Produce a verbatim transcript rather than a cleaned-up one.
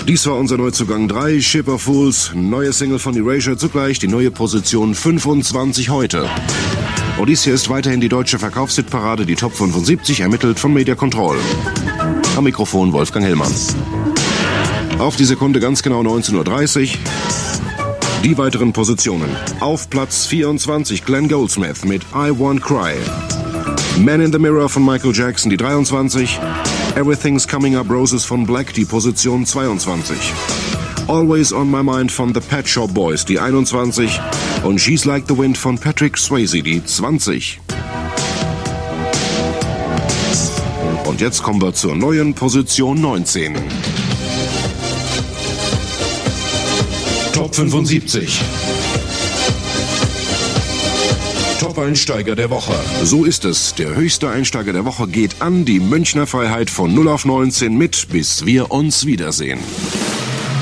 Dies war unser Neuzugang drei, Ship of Fools, neue Single von Erasure, zugleich die neue Position fünfundzwanzig heute. Und dies hier ist weiterhin die deutsche Verkaufshitparade, die Top fünfundsiebzig, ermittelt von Media Control. Am Mikrofon Wolfgang Hellmann. Auf die Sekunde ganz genau neunzehn Uhr dreißig. Die weiteren Positionen. Auf Platz vierundzwanzig Glenn Goldsmith mit I Won't Cry. Man in the Mirror von Michael Jackson, die dreiundzwanzig. Everything's Coming Up Roses von Black, die Position zweiundzwanzig. Always on My Mind von The Pet Shop Boys, die einundzwanzig. Und She's Like the Wind von Patrick Swayze, die zwanzig. Und jetzt kommen wir zur neuen Position neunzehn. Top fünfundsiebzig. Top-Einsteiger der Woche. So ist es. Der höchste Einsteiger der Woche geht an die Münchner Freiheit von null auf neunzehn mit Bis wir uns wiedersehen.